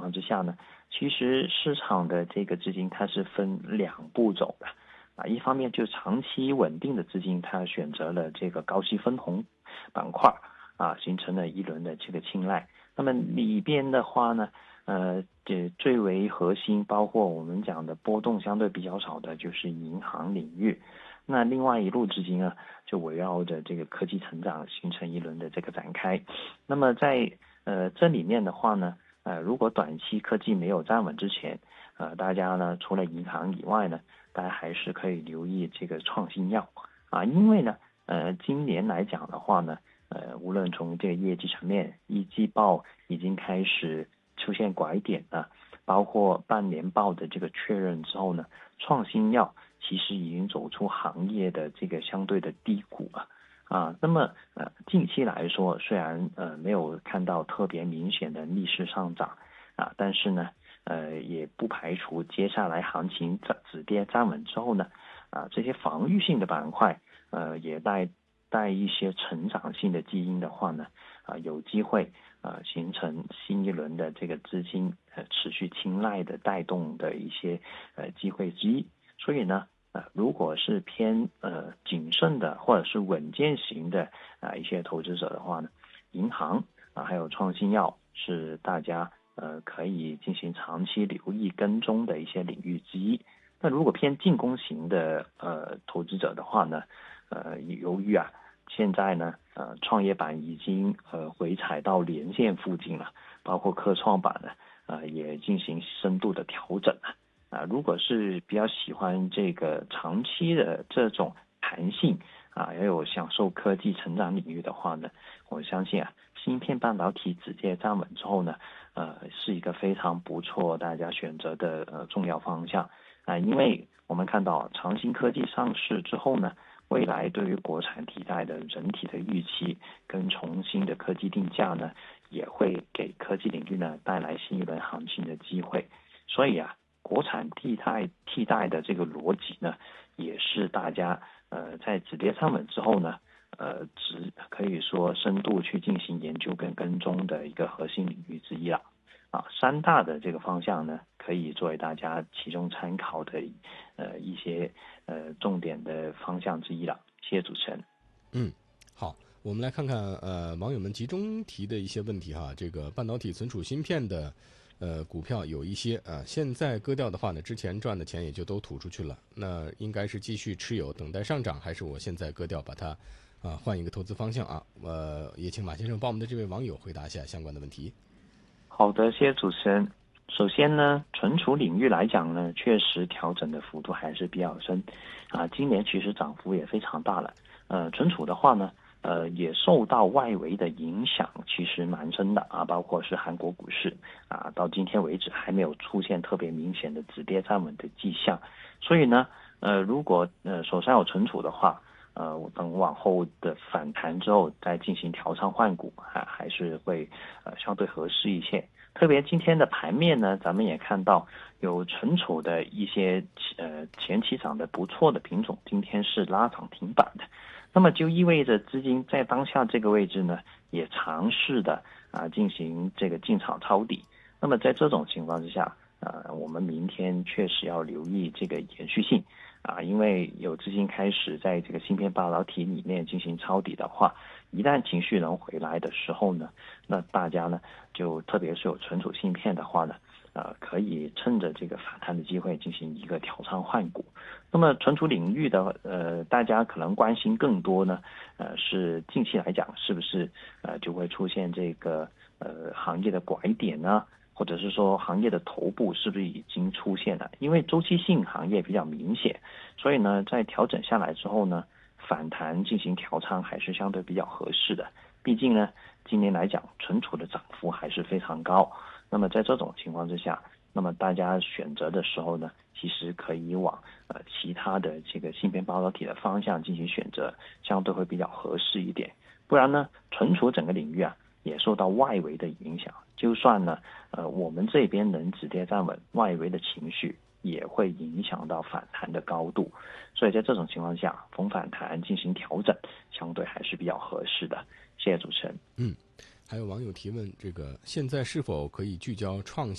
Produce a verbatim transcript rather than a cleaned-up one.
况之下呢，其实市场的这个资金它是分两步走的啊，一方面就长期稳定的资金，它选择了这个高息分红板块啊，形成了一轮的这个青睐。那么里边的话呢，呃，这最为核心，包括我们讲的波动相对比较少的，就是银行领域。那另外一路资金呢，就围绕着这个科技成长形成一轮的这个展开。那么在呃这里面的话呢，呃如果短期科技没有站稳之前，呃大家呢除了银行以外呢，大家还是可以留意这个创新药啊，因为呢呃今年来讲的话呢，呃无论从这个业绩层面，一季报已经开始出现拐点了，包括半年报的这个确认之后呢，创新药其实已经走出行业的这个相对的低谷了啊。那么呃近期来说，虽然呃没有看到特别明显的逆势上涨啊，但是呢呃也不排除接下来行情止跌站稳之后呢，啊这些防御性的板块呃也带带一些成长性的基因的话呢，啊有机会呃形成新一轮的这个资金呃持续青睐的带动的一些呃机会之一。所以呢，呃，如果是偏呃谨慎的或者是稳健型的啊、呃、一些投资者的话呢，银行啊、呃、还有创新药是大家呃可以进行长期留意跟踪的一些领域之一。那如果偏进攻型的呃投资者的话呢，呃由于啊现在呢呃创业板已经呃回踩到连线附近了，包括科创板呢呃也进行深度的调整了。啊，如果是比较喜欢这个长期的这种弹性啊，还有享受科技成长领域的话呢，我相信啊，芯片半导体直接站稳之后呢，呃，是一个非常不错大家选择的呃重要方向啊，因为我们看到长兴科技上市之后呢，未来对于国产替代的整体的预期跟重新的科技定价呢，也会给科技领域呢带来新一轮行情的机会，所以啊。国产替代替代的这个逻辑呢，也是大家呃在止跌站稳之后呢，呃只可以说深度去进行研究跟跟踪的一个核心领域之一了。啊，三大的这个方向呢，可以作为大家其中参考的呃一些呃重点的方向之一了。谢谢主持人。 嗯，好，我们来看看呃网友们集中提的一些问题哈。这个半导体存储芯片的呃股票有一些啊，现在割掉的话呢，之前赚的钱也就都吐出去了。那应该是继续持有等待上涨，还是我现在割掉把它啊换一个投资方向啊？呃，也请马先生帮我们的这位网友回答一下相关的问题。 好的，谢谢主持人。首先呢，存储领域来讲呢，确实调整的幅度还是比较深，啊，今年其实涨幅也非常大了。呃，存储的话呢，呃，也受到外围的影响，其实蛮深的啊，包括是韩国股市啊，到今天为止还没有出现特别明显的止跌站稳的迹象。所以呢，呃，如果呃手上有存储的话，呃，等往后的反弹之后再进行调仓换股啊，还是会呃相对合适一些。特别今天的盘面呢，咱们也看到有存储的一些呃前期涨得不错的品种，今天是拉涨停板的。那么就意味着资金在当下这个位置呢，也尝试的啊进行这个进场抄底。那么在这种情况之下，呃，我们明天确实要留意这个延续性。啊，因为有资金开始在这个芯片半导体里面进行抄底的话，一旦情绪能回来的时候呢，那大家呢就特别是有存储芯片的话呢，呃，可以趁着这个反弹的机会进行一个调仓换股。那么存储领域的呃，大家可能关心更多呢，呃，是近期来讲是不是呃就会出现这个呃行业的拐点呢？或者是说行业的头部是不是已经出现了？因为周期性行业比较明显，所以呢，在调整下来之后呢，反弹进行调仓还是相对比较合适的。毕竟呢，今年来讲，存储的涨幅还是非常高。那么在这种情况之下，那么大家选择的时候呢，其实可以往呃其他的这个芯片半导体的方向进行选择，相对会比较合适一点。不然呢，存储整个领域啊，也受到外围的影响。就算呢，呃，我们这边能止跌站稳，外围的情绪也会影响到反弹的高度。所以在这种情况下，逢反弹进行调整，相对还是比较合适的。谢谢主持人。 嗯，还有网友提问，这个现在是否可以聚焦创